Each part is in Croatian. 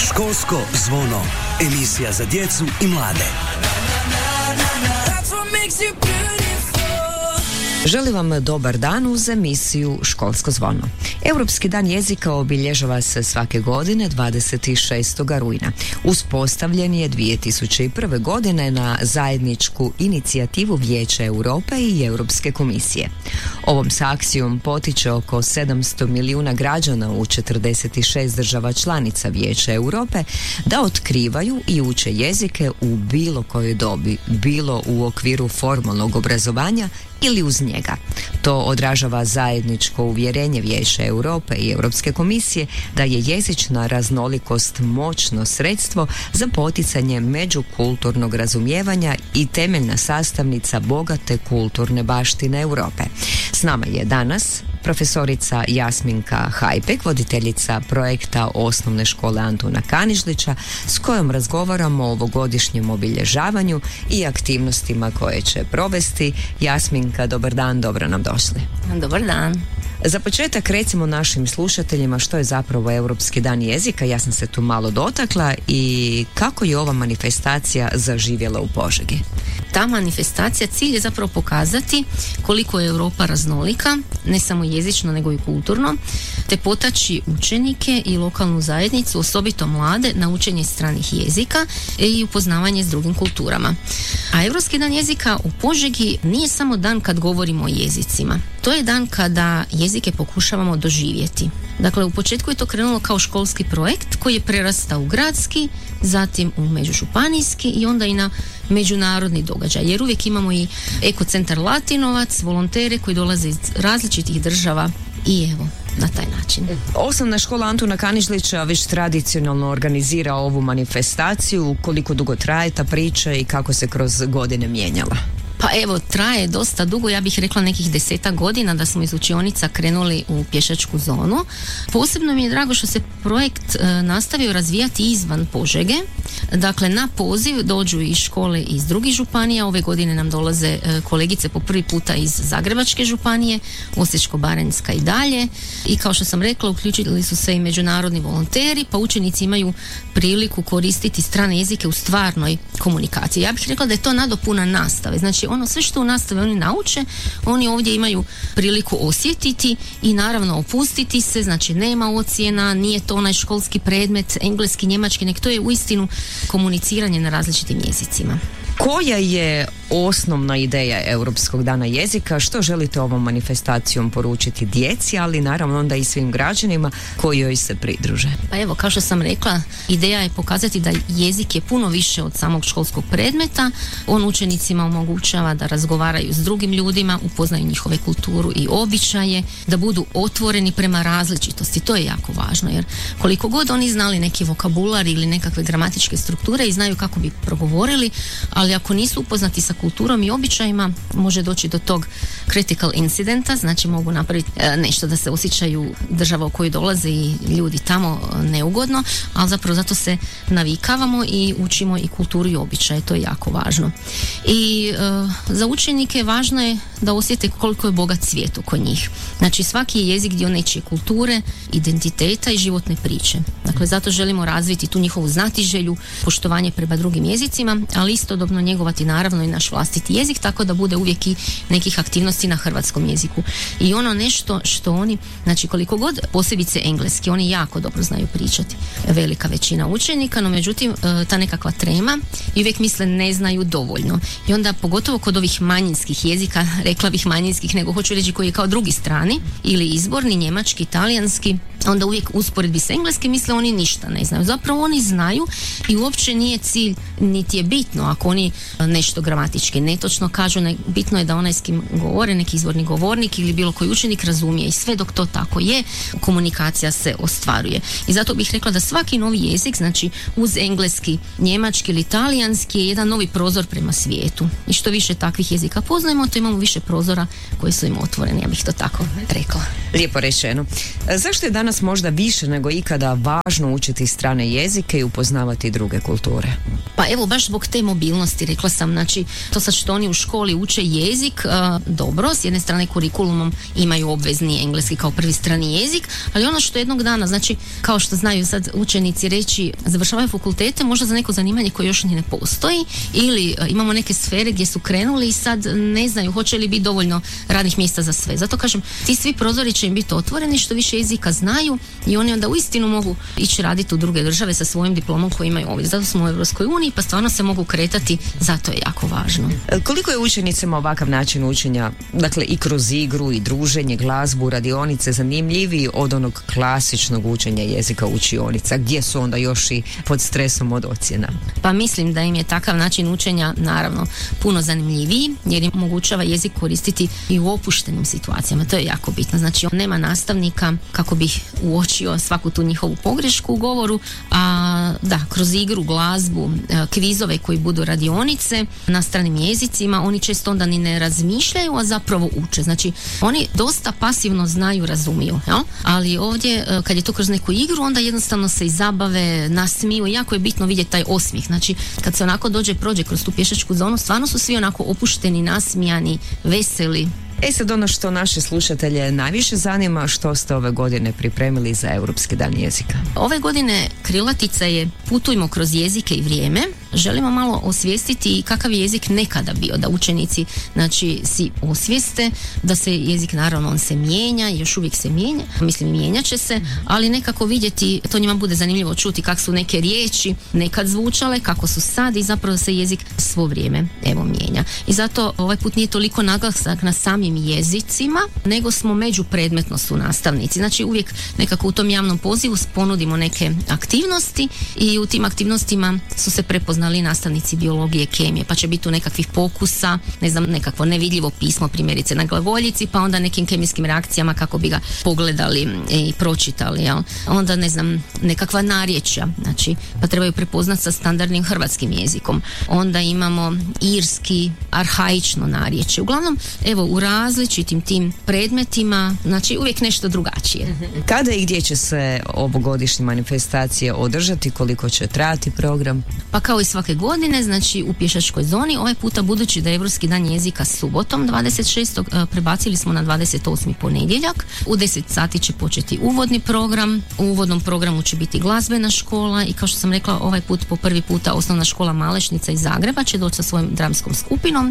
Školsko zvono. Emisija za djecu i mlade. Želim vam dobar dan uz emisiju Školsko zvono. Europski dan jezika obilježava se svake godine 26. rujna. Uspostavljen je 2001. godine na zajedničku inicijativu Vijeća Europe i Europske komisije. Ovom se akcijom potiče oko 700 milijuna građana u 46 država članica Vijeća Europe da otkrivaju i uče jezike u bilo kojoj dobi, bilo u okviru formalnog obrazovanja ili uz njega. To odražava zajedničko uvjerenje Vijeća Europe i Europske komisije da je jezična raznolikost moćno sredstvo za poticanje međukulturnog razumijevanja i temeljna sastavnica bogate kulturne baštine Europe. S nama je danas profesorica Jasminka Hajpek, voditeljica projekta Osnovne škole Antuna Kanižlića, s kojom razgovaramo o ovogodišnjem obilježavanju i aktivnostima koje će provesti. Jasminka, dobar dan, dobro nam došli. Dobar dan. Za početak recimo našim slušateljima što je zapravo Europski dan jezika, ja sam se tu malo dotakla, i kako je ova manifestacija zaživjela u Požegi. Ta manifestacija, cilj je zapravo pokazati koliko je Europa raznolika, ne samo jezično nego i kulturno, te potaći učenike i lokalnu zajednicu, osobito mlade, na učenje stranih jezika i upoznavanje s drugim kulturama. A Europski dan jezika u Požegi nije samo dan kad govorimo o jezicima. To je dan kada jezike pokušavamo doživjeti. Dakle, u početku je to krenulo kao školski projekt koji je prerastao u gradski, zatim u međužupanijski i onda i na međunarodni događaj. Jer uvijek imamo i Ekocentar Latinovac, volontere koji dolaze iz različitih država i evo, na taj način. Osnovna škola Antuna Kanižlića već tradicionalno organizira ovu manifestaciju. Koliko dugo traje ta priča i kako se kroz godine mijenjala? Pa evo, traje dosta dugo, ja bih rekla nekih 10 godina da smo iz učionica krenuli u pješačku zonu. Posebno mi je drago što se projekt nastavio razvijati izvan Požege. Dakle, na poziv dođu i škole iz drugih županija. Ove godine nam dolaze kolegice po prvi puta iz Zagrebačke županije, Osječko-baranjska i dalje. I kao što sam rekla, uključili su se i međunarodni volonteri, pa učenici imaju priliku koristiti strane jezike u stvarnoj komunikaciji. Ja bih rekla da je to nadopuna nastave. Znači, ono sve što u nastavi oni nauče, oni ovdje imaju priliku osjetiti i naravno opustiti se, znači nema ocjena, nije to onaj školski predmet, engleski, njemački, nek to je uistinu komuniciranje na različitim jezicima. Koja je osnovna ideja Europskog dana jezika? Što želite ovom manifestacijom poručiti djeci, ali naravno onda i svim građanima koji joj se pridruže? Pa evo, kao što sam rekla, ideja je pokazati da jezik je puno više od samog školskog predmeta. On učenicima omogućava da razgovaraju s drugim ljudima, upoznaju njihove kulturu i običaje, da budu otvoreni prema različitosti. To je jako važno, jer koliko god oni znali neki vokabular ili nekakve gramatičke strukture i znaju kako bi progovorili, ali ako nisu upoznati sa kulturom i običajima, može doći do tog critical incidenta, znači mogu napraviti nešto da se osjećaju država u kojoj dolaze i ljudi tamo neugodno, ali zapravo zato se navikavamo i učimo i kulturu i običaje, to je jako važno. I za učenike važno je da osjete koliko je bogat svijet oko njih. Znači, svaki je jezik dio nečije kulture, identiteta i životne priče. Dakle, zato želimo razviti tu njihovu znatiželju, poštovanje prema drugim jezicima, ali istodobno njegovati naravno i naš vlastiti jezik, tako da bude uvijek i nekih aktivnosti na hrvatskom jeziku. I ono nešto što oni, znači koliko god, posebice engleski, oni jako dobro znaju pričati. Velika većina učenika, no međutim ta nekakva trema i uvijek misle ne znaju dovoljno. I onda pogotovo kod ovih manjinskih jezika, rekla bih manjinskih, nego hoću reći koji je kao drugi strani ili izborni, njemački, talijanski, onda uvijek usporedbi s engleskim misle oni ništa ne znaju. Zapravo oni znaju i uopće nije cilj, niti je bitno ako oni nešto gramatički netočno kažu, bitno je da onaj s kim govore, neki izvorni govornik ili bilo koji učenik razumije, i sve dok to tako je, komunikacija se ostvaruje. I zato bih rekla da svaki novi jezik, znači uz engleski, njemački ili talijanski, je jedan novi prozor prema svijetu. I što više takvih jezika poznajemo, to imamo više prozora koji su im otvoreni, ja bih to tako rekla. Lijepo rečeno. Zašto je danas možda više nego ikada važno učiti strane jezike i upoznavati druge kulture? Pa evo, baš zbog te mobilnosti koristi. Rekla sam, znači, to sad što oni u školi uče jezik, dobro, s jedne strane kurikulumom imaju obvezni engleski kao prvi strani jezik, ali ono što jednog dana, znači, kao što znaju sad učenici reći, završavaju fakultete možda za neko zanimanje koje još ni ne postoji, ili imamo neke sfere gdje su krenuli i sad ne znaju hoće li biti dovoljno radnih mjesta za sve. Zato kažem, ti svi prozori će im biti otvoreni, što više jezika znaju i oni onda uistinu mogu ići raditi u druge države sa svojim diplomom koji imaju ovdje. Zato smo u Europskoj uniji, pa stvarno se mogu kretati, zato je jako važno. Koliko je učenicima ovakav način učenja, dakle i kroz igru i druženje, glazbu, radionice, zanimljiviji od onog klasičnog učenja jezika učionica, gdje su onda još i pod stresom od ocjena? Pa mislim da im je takav način učenja naravno puno zanimljiviji, jer im omogućava jezik koristiti i u opuštenim situacijama. To je jako bitno. Znači, nema nastavnika kako bi uočio svaku tu njihovu pogrešku u govoru, a da, kroz igru, glazbu, kvizove koji budu radionice na stranim jezicima, oni često onda ni ne razmišljaju, a zapravo uče. Znači, oni dosta pasivno znaju, razumiju, jel? Ali ovdje, kad je to kroz neku igru, onda jednostavno se i zabave, nasmiju. Jako je bitno vidjeti taj osmijeh. Znači, kad se onako prođe kroz tu pješačku zonu, stvarno su svi onako opušteni, nasmijani, veseli. Sad ono što naše slušatelje najviše zanima, što ste ove godine pripremili za Europski dan jezika? Ove godine krilatica je Putujmo kroz jezike i vrijeme. Želimo malo osvijestiti kakav je jezik nekada bio, da učenici, znači, si osvijeste da se jezik, naravno, on se mijenja, još uvijek se mijenja, mislim, mijenjat će se, ali nekako vidjeti, to njima bude zanimljivo čuti kako su neke riječi nekad zvučale, kako su sad, i zapravo se jezik svo vrijeme, evo, mijenja. I zato ovaj put nije toliko naglasak na samim jezicima, nego smo međupredmetno su nastavnici. Znači, uvijek nekako u tom javnom pozivu ponudimo neke aktivnosti i u tim aktivnostima su se prepoznali nastavnici biologije, kemije, pa će biti tu nekakvih pokusa, ne znam, nekakvo nevidljivo pismo, primjerice na glagoljici, pa onda nekim kemijskim reakcijama kako bi ga pogledali i pročitali, jel? Onda, ne znam, nekakva narječja, znači, pa trebaju prepoznati sa standardnim hrvatskim jezikom. Onda imamo irski, arhaično narječje. Uglavnom, evo, u različitim tim predmetima, znači uvijek nešto drugačije. Kada i gdje će se ovogodišnje manifestacije održati, koliko će trajati program? Pa kao i svake godine, znači u pješačkoj zoni, ovaj puta budući da je Europski dan jezika subotom 26. prebacili smo na 28. ponedjeljak. U 10 sati će početi uvodni program. U uvodnom programu će biti glazbena škola i, kao što sam rekla, ovaj put po prvi puta osnovna škola Malešnica iz Zagreba će doći sa svojom dramskom skupinom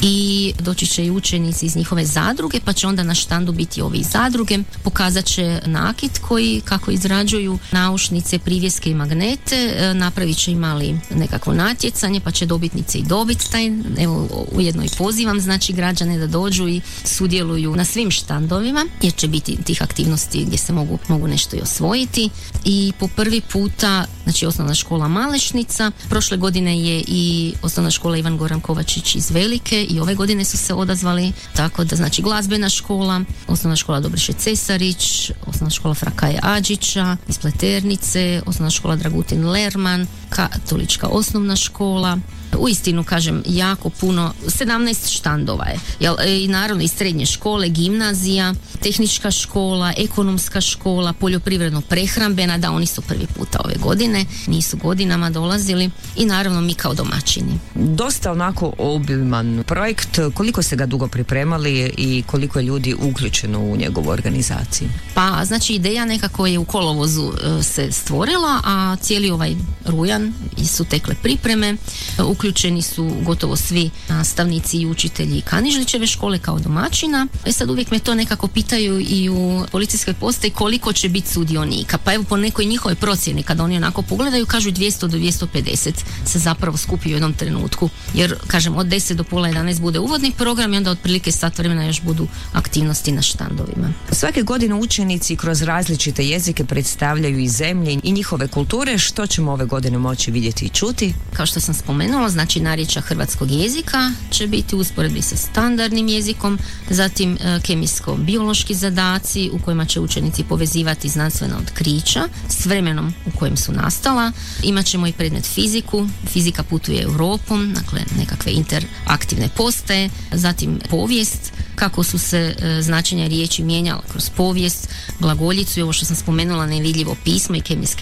i doći će i učenici iz njihove zadruge, pa će onda na štandu biti ovi iz zadruge. Pokazat će nakit koji, kako izrađuju naušnice, privjeske i magnete. Napravit će imali nekakvo natjecanje, pa će dobitnice i dobiti taj. Evo, ujedno i pozivam, znači, građane da dođu i sudjeluju na svim štandovima, jer će biti tih aktivnosti gdje se mogu nešto i osvojiti. I po prvi puta, znači, osnovna škola Malešnica, prošle godine je i osnovna škola Ivan Goran Kovačić iz Velike i ove godine su se odazvali, tako da, znači, glazbena škola, osnovna škola Dobriše Cesarić, osnovna škola Frakaje Adžića iz Pleternice, osnovna škola Dragutin Lerman, katolička osnovna škola. Uistinu, kažem, jako puno, 17 štandova je. I naravno i srednje škole, gimnazija, tehnička škola, ekonomska škola, poljoprivredno-prehrambena, da, oni su prvi puta ove godine, nisu godinama dolazili, i naravno mi kao domaćini. Dosta onako obiman projekt, koliko ste ga dugo pripremali i koliko je ljudi uključeno u njegovu organizaciju? Pa, znači, ideja nekako je u kolovozu se stvorila, a cijeli ovaj rujan su tekle pripreme. Uključeni su gotovo svi nastavnici i učitelji Kanižlićeve škole kao domaćina. Sad uvijek me to nekako pitaju i u policijskoj postaji koliko će biti sudionika. Pa evo, po nekoj njihovoj procjeni, kada oni onako pogledaju, kažu 200 do 250 se zapravo skupi u jednom trenutku. Jer, kažem, od 10 do pola 11 bude uvodni program i onda otprilike sat vremena još budu aktivnosti na štandovima. Svake godine učenici kroz različite jezike predstavljaju i zemlje i njihove kulture. Što ćemo ove godine moći vidjeti i čuti? Kao što sam spomenula, znači, narječja hrvatskog jezika će biti u usporedbi sa standardnim jezikom, zatim kemijsko-biološki zadaci u kojima će učenici povezivati znanstvena otkrića s vremenom u kojem su nastala. Imaćemo i predmet fiziku, fizika putuje Europom, dakle nekakve interaktivne postaje, zatim povijest, kako su se značenja riječi mijenjala kroz povijest, glagoljicu i ovo što sam spomenula, nevidljivo pismo i kemijske reakcije.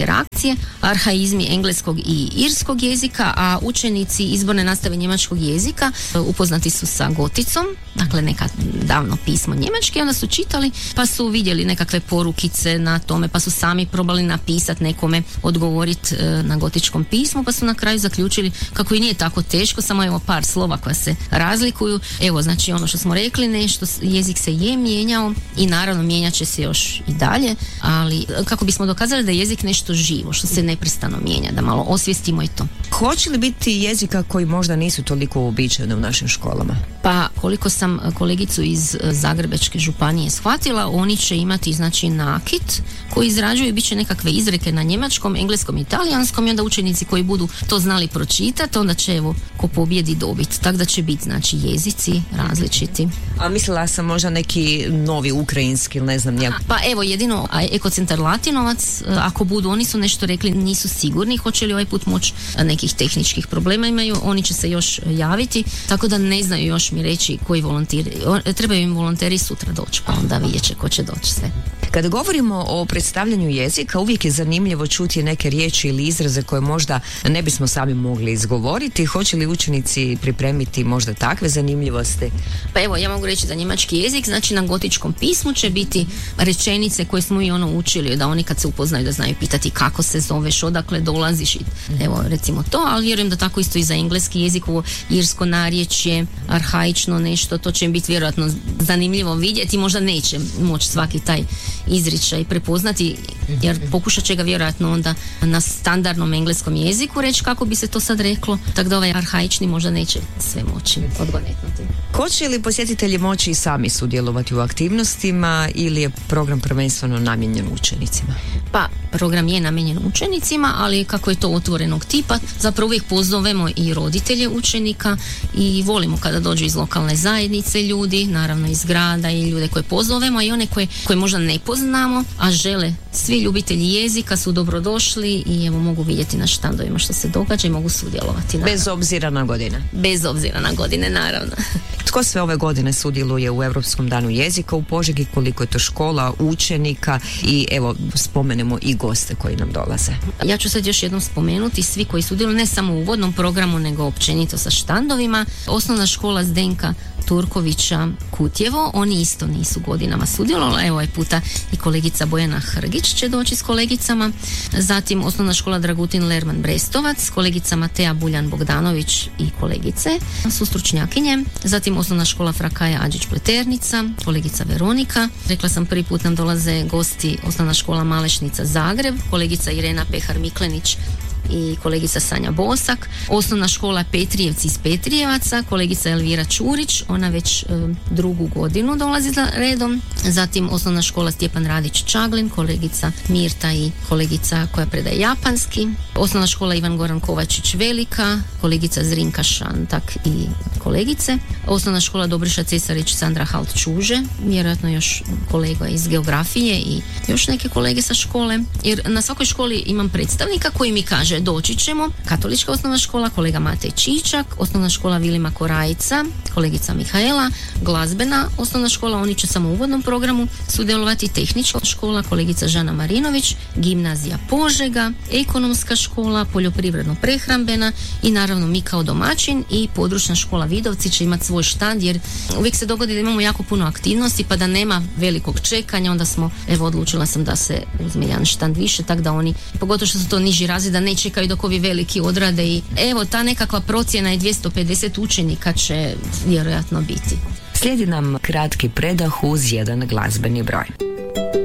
lekcije, arhaizmi engleskog i irskog jezika, a učenici izborne nastave njemačkog jezika upoznati su sa goticom, dakle neka davno pismo njemački, onda su čitali pa su vidjeli nekakve porukice na tome, pa su sami probali napisati nekome, odgovoriti na gotičkom pismu, pa su na kraju zaključili kako i nije tako teško, samo evo par slova koja se razlikuju. Evo, znači ono što smo rekli, nešto, jezik se je mijenjao i naravno mijenjat će se još i dalje, ali kako bismo dokazali da je jezik nešto živo, što se neprestano mijenja, da malo osvijestimo i to. Hoće li biti jezika koji možda nisu toliko uobičajeni u našim školama? Pa koliko sam kolegicu iz Zagrebačke županije shvatila, oni će imati znači nakit koji izrađuju, bit će nekakve izreke na njemačkom, engleskom i talijanskom i onda učenici koji budu to znali pročitati, onda će evo ko pobjedi dobiti. Tako da će biti znači jezici različiti. A mislila sam možda neki novi ukrajinski, ne znam njak. Pa evo jedino Ekocentar Latinovac, ako budu, oni su nešto rekli, nisu sigurni hoće li ovaj put moći, nekih tehničkih problema imaju, oni će se još javiti, tako da ne znaju još mi reći koji volonteri, trebaju im volonteri sutra doći, pa onda vidjet će ko će doći sve. Kada govorimo o predstavljanju jezika, uvijek je zanimljivo čuti neke riječi ili izraze koje možda ne bismo sami mogli izgovoriti. Hoće li učenici pripremiti možda takve zanimljivosti? Pa evo, ja mogu reći da njemački jezik, znači na gotičkom pismu će biti rečenice koje smo i učili, da oni kad se upoznaju da znaju pitati kako se zoveš, odakle dolaziš, evo recimo to, ali vjerujem da tako isto i za engleski jezik, ovo irsko narječje, arhaično nešto, to će im biti vjerojatno zanimljivo vidjeti, možda neće moći svaki taj izričaj prepoznati, jer pokušat će ga vjerojatno onda na standardnom engleskom jeziku reći kako bi se to sad reklo, tako da ovaj arhaični možda neće sve moći odgonetnuti. Hoće li posjetitelji moći i sami sudjelovati u aktivnostima ili je program prvenstveno namijenjen učenicima? Pa, program je namijenjen učenicima, ali kako je to otvorenog tipa, zapravo uvijek pozovemo i roditelje učenika i volimo kada dođu iz lokalne zajednice ljudi, naravno iz grada i ljude koje pozovemo i one koje možda ne poznamo, a žele. Svi ljubitelji jezika su dobrodošli i evo mogu vidjeti na štandovima što se događa i mogu sudjelovati. Naravno. Bez obzira na godine? Bez obzira na godine, naravno. Tko sve ove godine sudjeluje u Europskom danu jezika u Požegi, koliko je to škola, učenika i evo spomenemo i goste koji nam dolaze? Ja ću sad još jednom spomenuti svi koji sudjeluju ne samo u uvodnom programu nego općenito sa štandovima. Osnovna škola Zdenka Turkovića Kutjevo, oni isto nisu godinama sudjelovali, evo ovaj puta i kolegica Bojana Hrgić će doći s kolegicama, zatim osnovna škola Dragutin Lerman Brestovac, kolegica Matea Buljan Bogdanović i kolegice su stručnjakinje, zatim osnovna škola Frakaja Adžić Pleternica, kolegica Veronika, rekla sam prvi put nam dolaze gosti osnovna škola Malešnica Zagreb, kolegica Irena Pehar Miklenić i kolegica Sanja Bosak, osnovna škola Petrijevci iz Petrijevaca, kolegica Elvira Čurić, ona već drugu godinu dolazi za redom, zatim osnovna škola Stjepan Radić Čaglin, kolegica Mirta i kolegica koja predaje japanski, osnovna škola Ivan Goran Kovačić Velika, kolegica Zrinka Šantak i kolegice, osnovna škola Dobriša Cesarić Sandra Halt Čuže, vjerojatno još kolega iz geografije i još neke kolege sa škole, jer na svakoj školi imam predstavnika koji mi kaže doći ćemo, katolička osnovna škola, kolega Matej Čičak, osnovna škola Vilima Korajica, kolegica Mihaela, glazbena osnovna škola, oni će samo u uvodnom programu sudjelovati, tehnička škola, kolegica Žana Marinović, gimnazija Požega, ekonomska škola, poljoprivredno-prehrambena i naravno mi kao domaćin i područna škola Vidovci će imati svoj štand, jer uvijek se dogodi da imamo jako puno aktivnosti pa da nema velikog čekanja, onda smo, evo odlučila sam da se uzme jedan štand više, tako da oni, pogotovo što su to niži razred, da ne čekaju dok ovi veliki odrade i evo ta nekakva procjena je 250 učenika će vjerojatno biti. Slijedi nam kratki predah uz jedan glazbeni broj.